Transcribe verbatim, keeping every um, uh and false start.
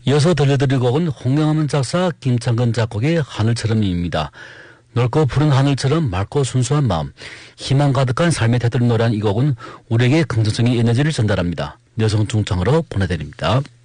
이어서 들려드릴 곡은 홍명하면 작사 김창근 작곡의 하늘처럼입니다. 넓고 푸른 하늘처럼 맑고 순수한 마음, 희망 가득한 삶의 태도를 노래한 이 곡은 우리에게 긍정적인 에너지를 전달합니다. 여성 중창으로 보내드립니다.